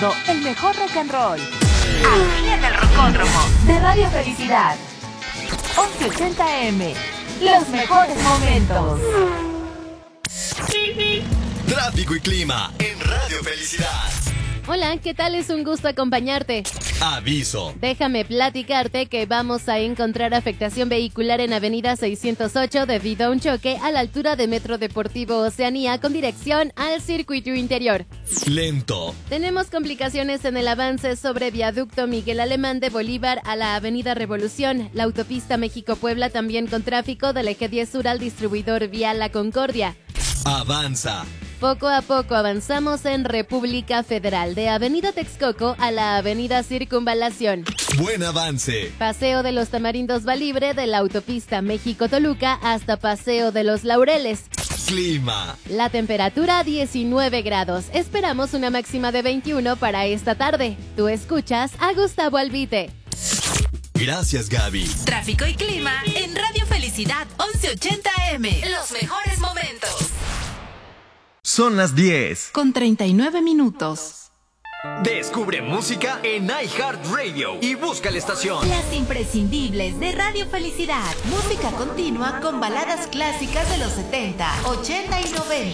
El mejor rock and roll. Aquí en el Rocódromo de Radio Felicidad. 1180M. Los mejores momentos. Tráfico y clima en Radio Felicidad. Hola, ¿qué tal? Es un gusto acompañarte. Aviso. Déjame platicarte que vamos a encontrar afectación vehicular en Avenida 608 debido a un choque a la altura de Metro Deportivo Oceanía con dirección al circuito interior. Lento. Tenemos complicaciones en el avance sobre Viaducto Miguel Alemán de Bolívar a la Avenida Revolución, la autopista México-Puebla también con tráfico del eje 10 sur al distribuidor vial La Concordia. Avanza. Poco a poco avanzamos en República Federal, de Avenida Texcoco a la Avenida Circunvalación. Buen avance. Paseo de los Tamarindos va libre de la autopista México-Toluca hasta Paseo de los Laureles. Clima. La temperatura 19 grados. Esperamos una máxima de 21 para esta tarde. Tú escuchas a Gustavo Albite. Gracias, Gaby. Tráfico y clima en Radio Felicidad 1180M. Los mejores momentos. Son las 10. Con 39 minutos. Descubre música en iHeartRadio y busca la estación. Las imprescindibles de Radio Felicidad. Música continua con baladas clásicas de los 70, 80 y 90.